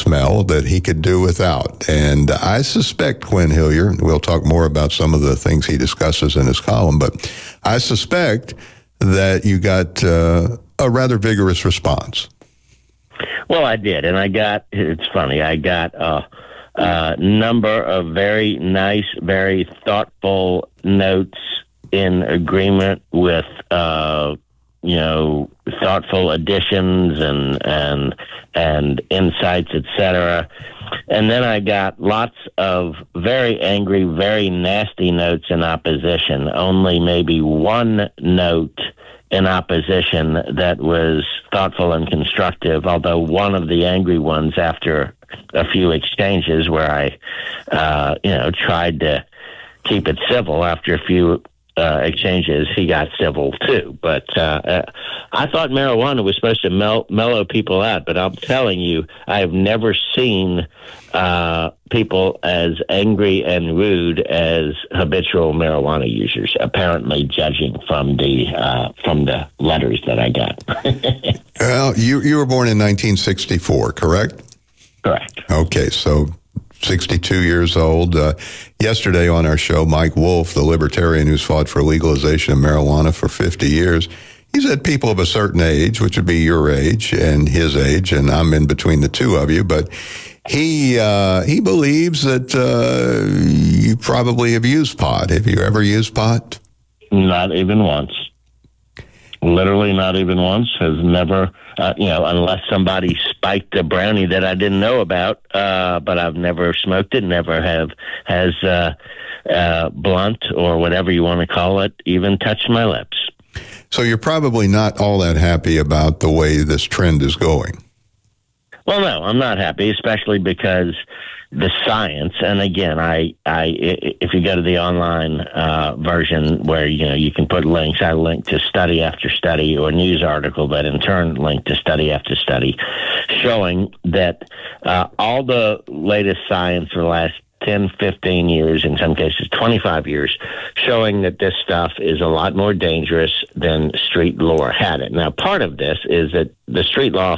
smell that he could do without. And I suspect Quinn Hillier, we'll talk more about some of the things he discusses in his column, but I suspect that you got a rather vigorous response. Well, I did, and it's funny, I got a number of very nice, very thoughtful notes in agreement with, thoughtful additions and insights, etc. And then I got lots of very angry, very nasty notes in opposition. Only maybe one note in opposition that was thoughtful and constructive, although one of the angry ones, after a few exchanges where I, tried to keep it civil after a few exchanges, he got civil too. But I thought marijuana was supposed to mellow people out, but I'm telling you, I have never seen people as angry and rude as habitual marijuana users, apparently, judging from the letters that I got. Well, you were born in 1964, correct? Correct. Okay, so 62 years old. Yesterday on our show, Mike Wolf, the libertarian who's fought for legalization of marijuana for 50 years, he said people of a certain age, which would be your age and his age, and I'm in between the two of you, but he believes that you probably have used pot. Have you ever used pot? Not even once. Literally not even once. Has never, unless somebody spiked a brownie that I didn't know about, but I've never smoked it, has blunt or whatever you want to call it, even touched my lips. So you're probably not all that happy about the way this trend is going. Well, no, I'm not happy, especially because the science, and again, if you go to the online version where you can put links, I link to study after study or news article that in turn link to study after study, showing that all the latest science for the last 10, 15 years, in some cases 25 years, showing that this stuff is a lot more dangerous than street lore had it. Now, part of this is that the street lore,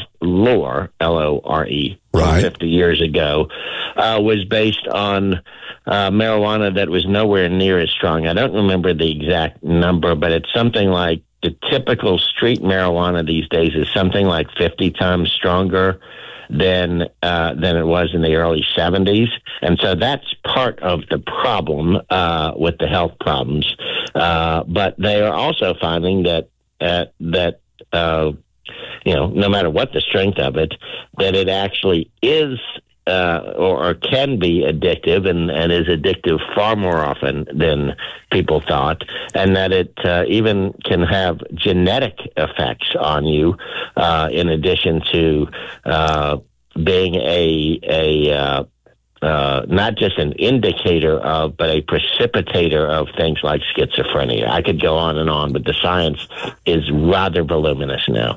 L-O-R-E, right, 50 years ago, was based on marijuana that was nowhere near as strong. I don't remember the exact number, but it's something like the typical street marijuana these days is something like 50 times stronger than it was in the early 70s. And so that's part of the problem with the health problems. But they are also finding that no matter what the strength of it, that it actually is or can be addictive and is addictive far more often than people thought, and that it even can have genetic effects on you in addition to being a not just an indicator of, but a precipitator of things like schizophrenia. I could go on, but the science is rather voluminous now.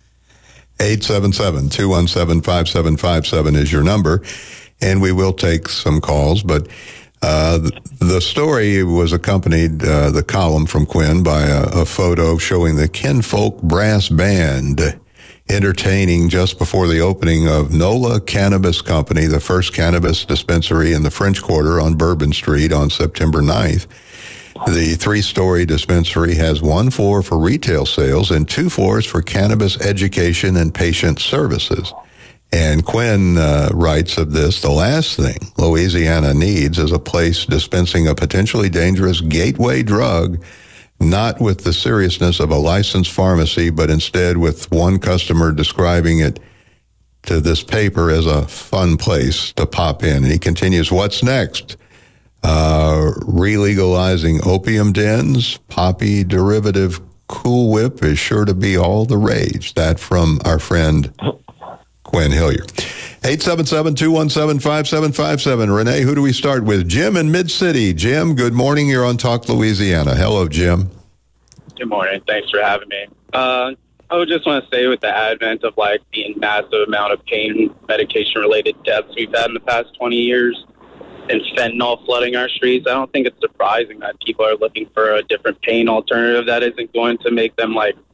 877-217-5757 is your number, and we will take some calls. But the story was accompanied, the column from Quinn, by a photo showing the Kinfolk Brass Band entertaining just before the opening of NOLA Cannabis Company, the first cannabis dispensary in the French Quarter on Bourbon Street on September 9th. The 3-story dispensary has 1 floor for retail sales and 2 floors for cannabis education and patient services. And Quinn writes of this, the last thing Louisiana needs is a place dispensing a potentially dangerous gateway drug, not with the seriousness of a licensed pharmacy, but instead with one customer describing it to this paper as a fun place to pop in. And he continues, what's next? Relegalizing opium dens, poppy derivative Cool Whip is sure to be all the rage. That from our friend Quinn Hillier. 877-217-5757. Renee, who do we start with? Jim in Mid-City. Jim, good morning. You're on Talk Louisiana. Hello, Jim. Good morning. Thanks for having me. I would just want to say, with the advent of the massive amount of pain medication-related deaths we've had in the past 20 years, and fentanyl flooding our streets, I don't think it's surprising that people are looking for a different pain alternative that isn't going to make them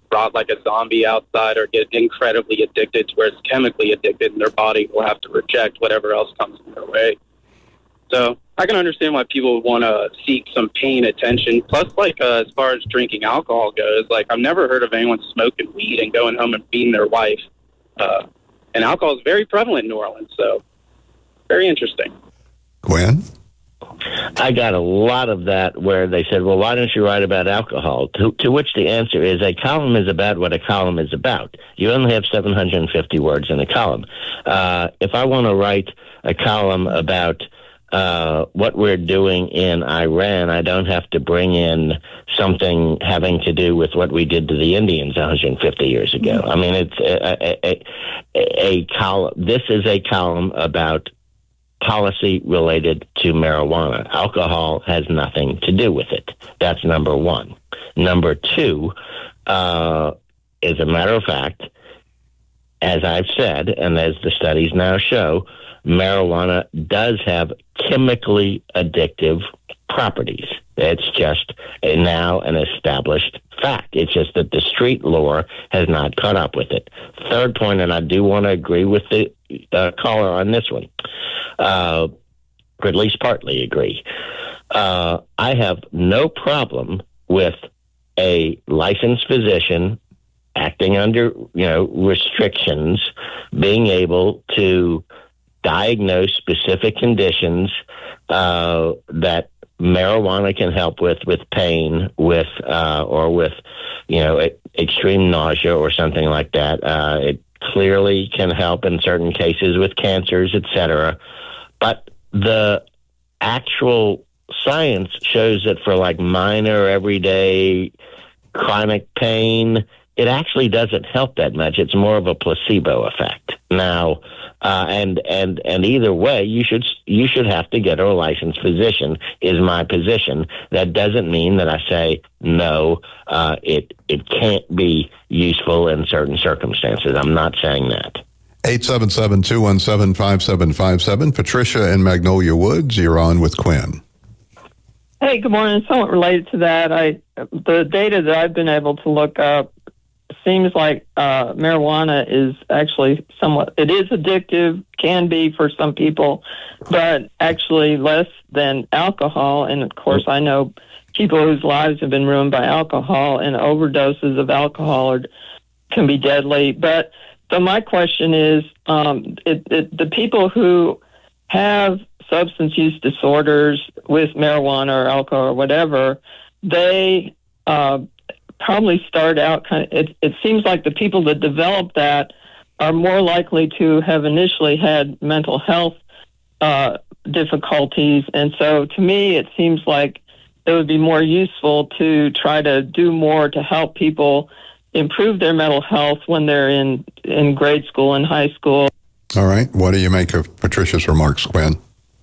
rot like a zombie outside or get incredibly addicted to where it's chemically addicted and their body will have to reject whatever else comes in their way. So I can understand why people would want to seek some pain attention. Plus, like, as far as drinking alcohol goes, like, I've never heard of anyone smoking weed and going home and beating their wife. And alcohol is very prevalent in New Orleans, so very interesting. Gwen? I got a lot of that where they said, well, why don't you write about alcohol? To which the answer is a column is about what a column is about. You only have 750 words in a column. If I want to write a column about what we're doing in Iran, I don't have to bring in something having to do with what we did to the Indians 150 years ago. I mean, it's a column. This is a column about policy related to marijuana. Alcohol has nothing to do with it. That's number one. Number two, as a matter of fact, as I've said, and as the studies now show, marijuana does have chemically addictive properties. It's just now an established fact. It's just that the street lore has not caught up with it. Third point, and I do want to agree with the caller on this one, or at least partly agree. I have no problem with a licensed physician acting under, restrictions, being able to diagnose specific conditions that marijuana can help with pain, or with, extreme nausea or something like that. It clearly can help in certain cases with cancers, etc. But the actual science shows that for like minor, everyday, chronic pain, it actually doesn't help that much. It's more of a placebo effect. Now, and either way, you should have to go to a licensed physician, is my position. That doesn't mean that I say no, it can't be useful in certain circumstances. I'm not saying that. 877-217-5757. Patricia in Magnolia Woods, you're on with Quinn. Hey, good morning. Somewhat related to that, the data that I've been able to look up seems like marijuana is actually it is addictive, can be for some people, but actually less than alcohol. And of course, I know people whose lives have been ruined by alcohol, and overdoses of alcohol can be deadly. But so my question is, the people who have substance use disorders with marijuana or alcohol or whatever, they probably start out it seems like the people that develop that are more likely to have initially had mental health difficulties. And so to me, it seems like it would be more useful to try to do more to help people improve their mental health when they're in grade school and high school. All right. What do you make of Patricia's remarks, Quinn?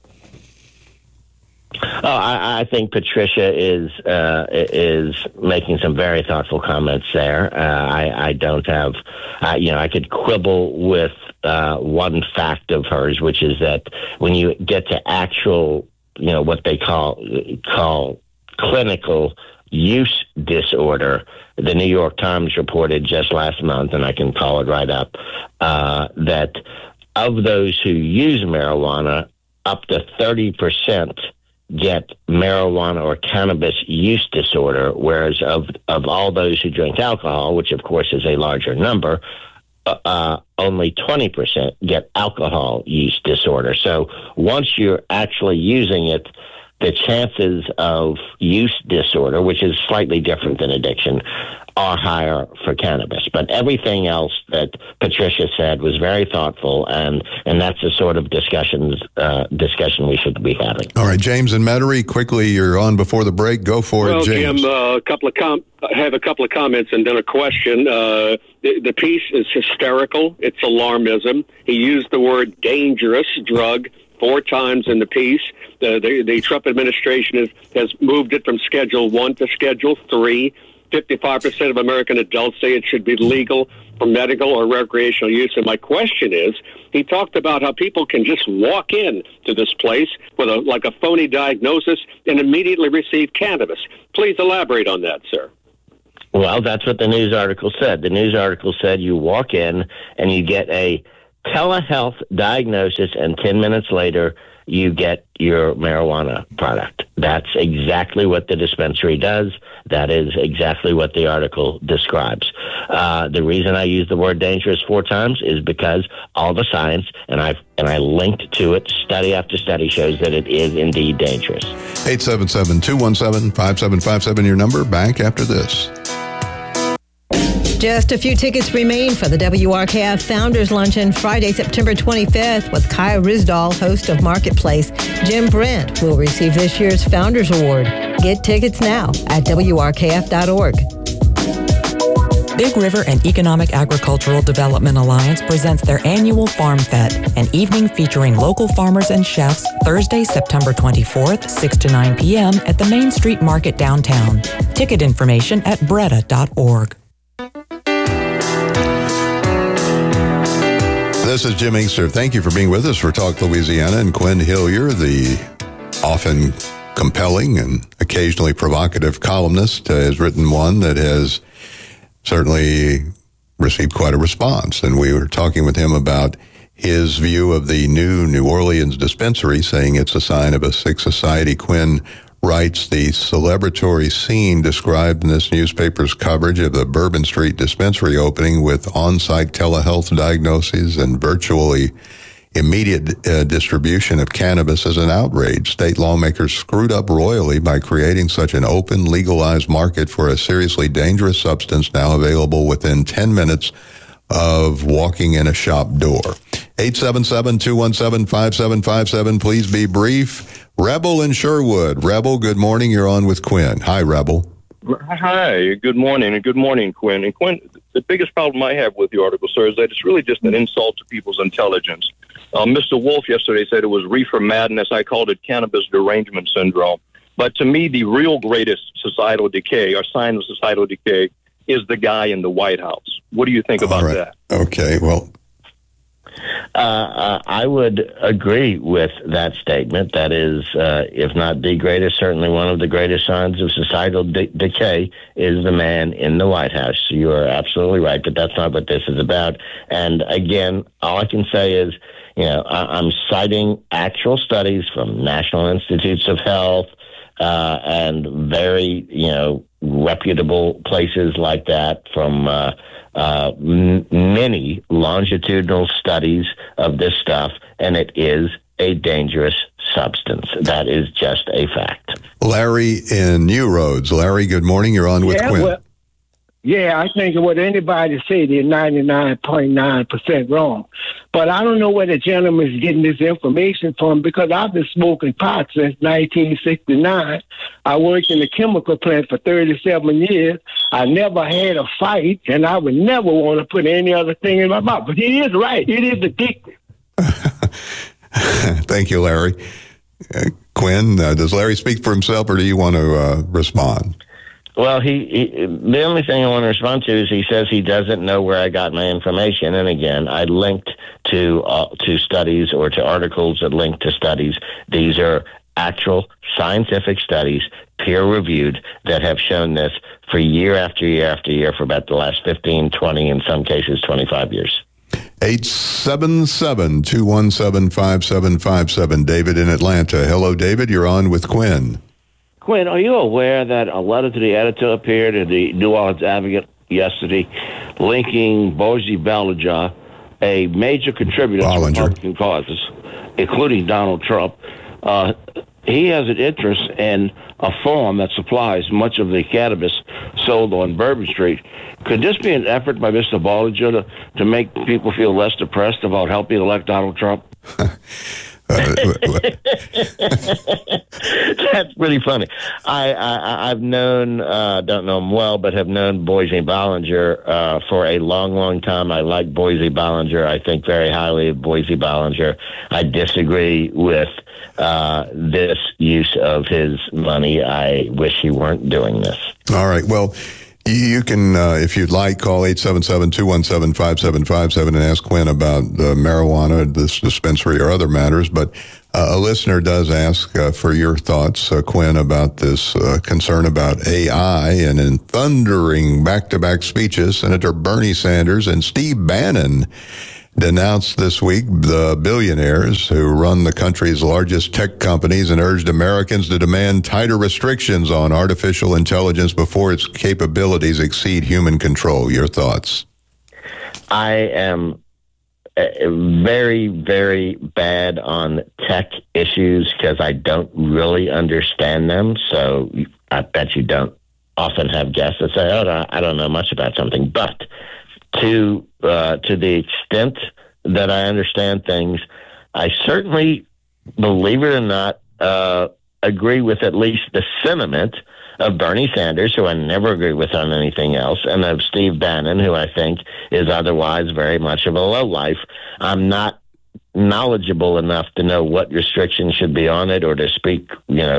I think Patricia is making some very thoughtful comments there. I don't have, I could quibble with one fact of hers, which is that when you get to actual, what they call clinical use disorder, the New York Times reported just last month, and I can call it right up, that of those who use marijuana, up to 30% get marijuana or cannabis use disorder, whereas of all those who drink alcohol, which of course is a larger number, only 20% get alcohol use disorder. So once you're actually using it, the chances of use disorder, which is slightly different than addiction, are higher for cannabis. But everything else that Patricia said was very thoughtful, and that's the sort of discussion we should be having. All right, James and Metairie, quickly, you're on before the break. Go for it, James. Jim, I have a couple of comments and then a question. The piece is hysterical. It's alarmism. He used the word dangerous drug 4 times in the piece. The Trump administration has moved it from Schedule 1 to Schedule 3. 55% of American adults say it should be legal for medical or recreational use. And my question is, he talked about how people can just walk in to this place with a phony diagnosis and immediately receive cannabis. Please elaborate on that, sir. Well, that's what the news article said. The news article said you walk in and you get a telehealth diagnosis, and 10 minutes later, you get your marijuana product. That's exactly what the dispensary does. That is exactly what the article describes. The reason I use the word dangerous 4 times is because all the science, and I linked to it, study after study shows that it is indeed dangerous. 877-217-5757, your number. Back after this. Just a few tickets remain for the WRKF Founders Luncheon Friday, September 25th with Kai Risdall, host of Marketplace. Jim Brent will receive this year's Founders Award. Get tickets now at WRKF.org. Big River and Economic Agricultural Development Alliance presents their annual Farm Fete, an evening featuring local farmers and chefs, Thursday, September 24th, 6 to 9 p.m. at the Main Street Market downtown. Ticket information at Breda.org. This is Jim Inkster. Thank you for being with us for Talk Louisiana. And Quinn Hillier, the often compelling and occasionally provocative columnist, has written one that has certainly received quite a response. And we were talking with him about his view of the New Orleans dispensary, saying it's a sign of a sick society. Quinn writes, the celebratory scene described in this newspaper's coverage of the Bourbon Street dispensary opening with on-site telehealth diagnoses and virtually immediate distribution of cannabis is an outrage. State lawmakers screwed up royally by creating such an open, legalized market for a seriously dangerous substance now available within 10 minutes of walking in a shop door. 877-217-5757. Please be brief. Rebel in Sherwood. Rebel, good morning. You're on with Quinn. Hi, Rebel. Hi, good morning, and good morning, Quinn. And Quinn, the biggest problem I have with the article, sir, is that it's really just an insult to people's intelligence. Mr. Wolf yesterday said it was reefer madness. I called it cannabis derangement syndrome. But to me, the real greatest societal decay, or sign of societal decay, is the guy in the White House. What do you think about that? Okay, well, I would agree with that statement. That is, if not the greatest, certainly one of the greatest signs of societal decay is the man in the White House. You are absolutely right, but that's not what this is about. And again, all I can say is, I'm citing actual studies from National Institutes of Health and very, reputable places like that from many longitudinal studies of this stuff, and it is a dangerous substance. That is just a fact. Larry in New Roads. Larry, good morning. You're on with Quinn. Well, I think what anybody say, they're 99.9% wrong. But I don't know where the gentleman is getting this information from, because I've been smoking pot since 1969. I worked in the chemical plant for 37 years. I never had a fight, and I would never want to put any other thing in my mouth. But he is right. It is addictive. Thank you, Larry. Quinn, does Larry speak for himself, or do you want to respond? Well, the only thing I want to respond to is he says he doesn't know where I got my information. And again, I linked to studies or to articles that link to studies. These are actual scientific studies, peer-reviewed, that have shown this for year after year after year for about the last 15, 20, in some cases 25 years. 877-217-5757. David in Atlanta. Hello, David. You're on with Quinn. Quinn, are you aware that a letter to the editor appeared in the New Orleans Advocate yesterday linking Boise Ballinger, a major contributor to Republican causes, including Donald Trump? He has an interest in a farm that supplies much of the cannabis sold on Bourbon Street. Could this be an effort by Mr. Ballinger to make people feel less depressed about helping elect Donald Trump? That's pretty funny. I've known, don't know him well, but have known Boise Ballinger for a long, long time. I like Boise Ballinger. I think very highly of Boise Ballinger. I disagree with this use of his money. I wish he weren't doing this. All right. Well, You can, if you'd like, call 877-217-5757 and ask Quinn about marijuana, this dispensary, or other matters. But a listener does ask for your thoughts, Quinn, about this concern about AI. And in thundering back-to-back speeches, Senator Bernie Sanders and Steve Bannon denounced this week the billionaires who run the country's largest tech companies and urged Americans to demand tighter restrictions on artificial intelligence before its capabilities exceed human control. Your thoughts? I am very, very bad on tech issues because I don't really understand them. So I bet you don't often have guests that say, "Oh, I don't know much about something," but to the extent that I understand things, I certainly, believe it or not, agree with at least the sentiment of Bernie Sanders, who I never agree with on anything else, and of Steve Bannon, who I think is otherwise very much of a lowlife. I'm not knowledgeable enough to know what restrictions should be on it or to speak,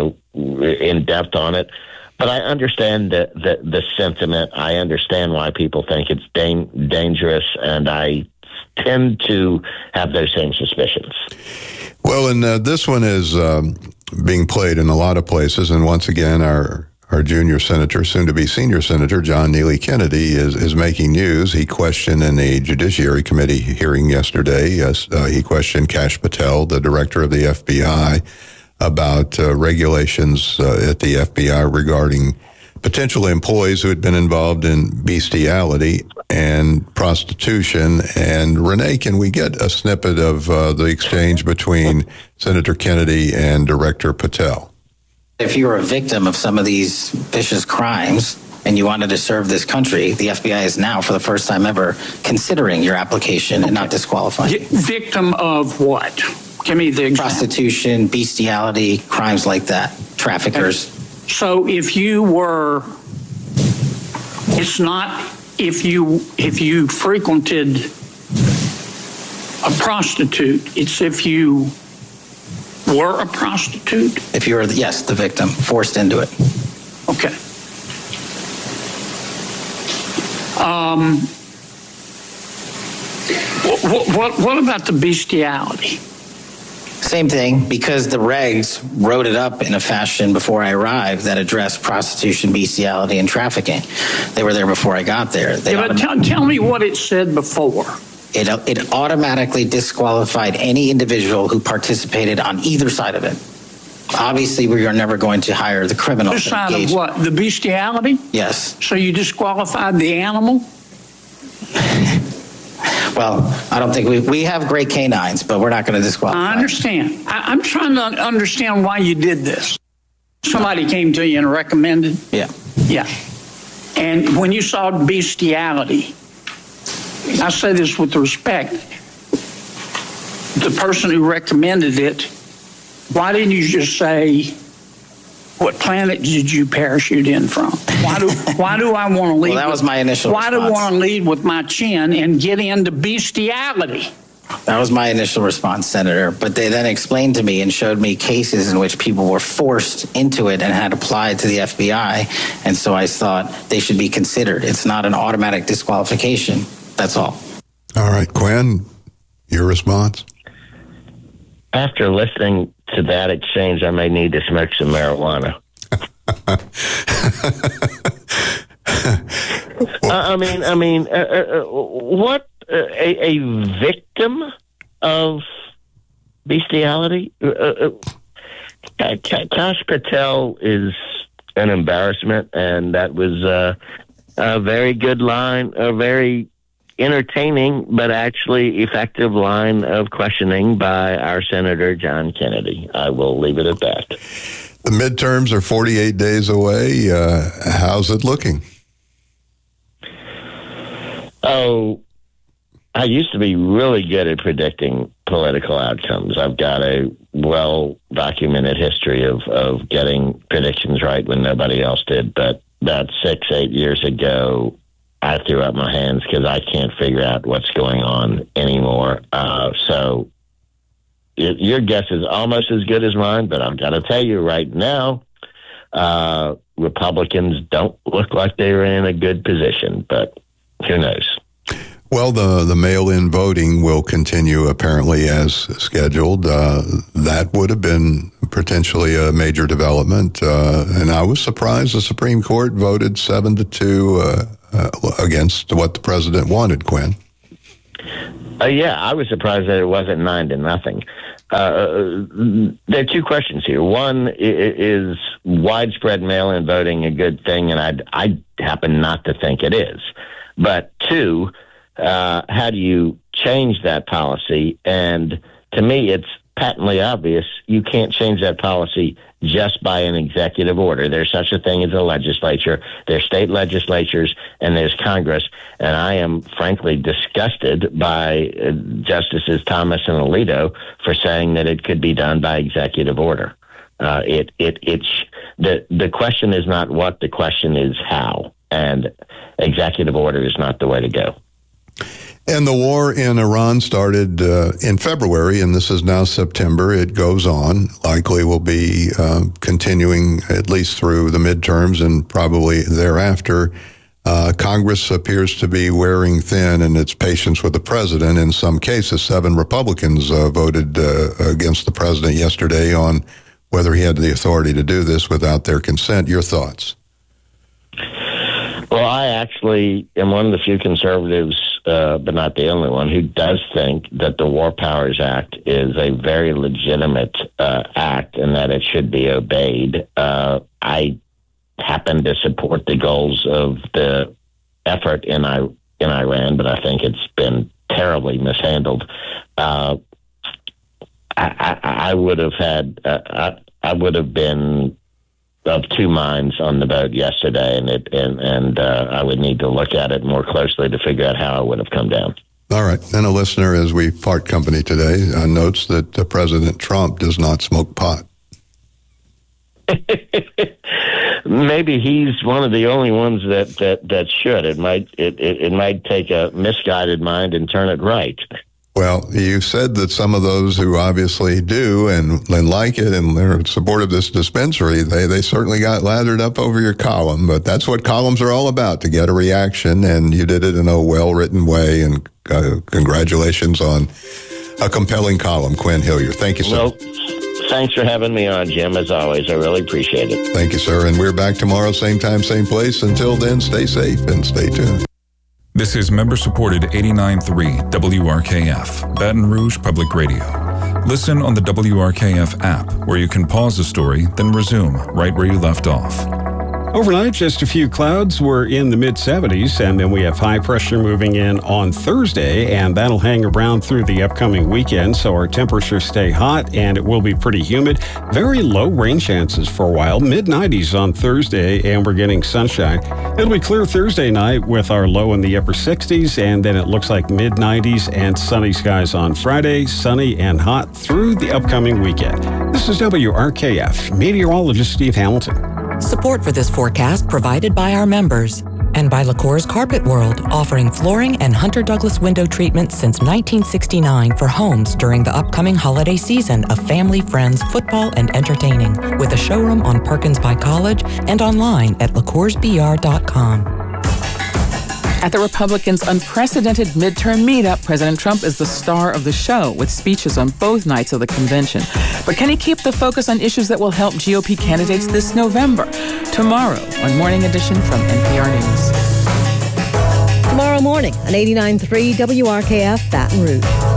in depth on it. But I understand the sentiment. I understand why people think it's dangerous, and I tend to have those same suspicions. Well, and this one is being played in a lot of places, and once again, our junior senator, soon-to-be senior senator, John Neely Kennedy, is making news. He questioned in a Judiciary Committee hearing yesterday, he questioned Kash Patel, the director of the FBI, about regulations at the FBI regarding potential employees who had been involved in bestiality and prostitution. And Renee, can we get a snippet of the exchange between Senator Kennedy and Director Patel? If you were a victim of some of these vicious crimes and you wanted to serve this country, the FBI is now, for the first time ever, considering your application and not disqualifying you. Victim of what? Give me the example. Prostitution, bestiality, crimes like that, traffickers. So if you were, it's not if you frequented a prostitute, it's if you were a prostitute? If you were, yes, the victim, forced into it. Okay. What about the bestiality? Same thing, because the regs wrote it up in a fashion before I arrived that addressed prostitution, bestiality, and trafficking. They were there before I got there. But tell me what it said before. It automatically disqualified any individual who participated on either side of it. Obviously, we are never going to hire the criminal. The side of what? The bestiality? Yes. So you disqualified the animal? Well, I don't think we have great canines, but we're not going to disqualify. I understand. I'm trying to understand why you did this. Somebody came to you and recommended? Yeah. Yeah. And when you saw bestiality, I say this with respect, the person who recommended it, why didn't you just say, what planet did you parachute in from? Why do I want to lead? Well, that was my initial response. Why do I want to lead with my chin and get into bestiality? That was my initial response, Senator. But they then explained to me and showed me cases in which people were forced into it and had applied to the FBI. And so I thought they should be considered. It's not an automatic disqualification. That's all. All right, Quinn, your response? After listening to that exchange, I may need to smoke some marijuana. What a victim of bestiality? Kash Patel is an embarrassment, and that was a very good line, a very entertaining but actually effective line of questioning by our Senator John Kennedy. I will leave it at that. The midterms are 48 days away. How's it looking? Oh, I used to be really good at predicting political outcomes. I've got a well-documented history of getting predictions right when nobody else did. But about 6-8 years ago, I threw up my hands because I can't figure out what's going on anymore. So your guess is almost as good as mine, but I've got to tell you right now, Republicans don't look like they're in a good position, but who knows? Well, the mail-in voting will continue apparently as scheduled. That would have been potentially a major development, and I was surprised the Supreme Court voted 7-2 against what the president wanted, Quinn. Yeah, I was surprised that it wasn't 9-0. There are two questions here. One, is widespread mail-in voting a good thing? And I happen not to think it is. But two, how do you change that policy? And to me, it's patently obvious you can't change that policy just by an executive order. There's such a thing as a legislature. There's state legislatures, and there's Congress. And I am frankly disgusted by Justices Thomas and Alito for saying that it could be done by executive order. The question is not what, the question is how. And executive order is not the way to go. And the war in Iran started in February, and this is now September. It goes on, likely will be continuing at least through the midterms and probably thereafter. Congress appears to be wearing thin in its patience with the president. In some cases, 7 Republicans voted against the president yesterday on whether he had the authority to do this without their consent. Your thoughts? Well, I actually am one of the few conservatives, but not the only one, who does think that the War Powers Act is a very legitimate act and that it should be obeyed. I happen to support the goals of the effort in Iran, but I think it's been terribly mishandled. I would have been of two minds on the vote yesterday, and I would need to look at it more closely to figure out how I would have come down. All right. And a listener, as we part company today, notes that President Trump does not smoke pot. Maybe he's one of the only ones that should. It might take a misguided mind and turn it right. Well, you said that some of those who obviously do and like it and they're in support of this dispensary, they certainly got lathered up over your column. But that's what columns are all about, to get a reaction. And you did it in a well-written way. And congratulations on a compelling column, Quinn Hillier. Thank you, sir. Well, thanks for having me on, Jim. As always, I really appreciate it. Thank you, sir. And we're back tomorrow, same time, same place. Until then, stay safe and stay tuned. This is member-supported 89.3 WRKF, Baton Rouge Public Radio. Listen on the WRKF app, where you can pause the story, then resume right where you left off. Overnight, just a few clouds. We're in the mid-70s, and then we have high pressure moving in on Thursday, and that'll hang around through the upcoming weekend, so our temperatures stay hot, and it will be pretty humid. Very low rain chances for a while, mid-90s on Thursday, and we're getting sunshine. It'll be clear Thursday night with our low in the upper 60s, and then it looks like mid-90s and sunny skies on Friday, sunny and hot through the upcoming weekend. This is WRKF, meteorologist Steve Hamilton. Support for this forecast provided by our members and by LaCour's Carpet World, offering flooring and Hunter Douglas window treatments since 1969 for homes during the upcoming holiday season of family, friends, football, and entertaining, with a showroom on Perkins by College and online at LaCoursBR.com. At the Republicans' unprecedented midterm meetup, President Trump is the star of the show, with speeches on both nights of the convention. But can he keep the focus on issues that will help GOP candidates this November? Tomorrow on Morning Edition from NPR News. Tomorrow morning on 89.3 WRKF Baton Rouge.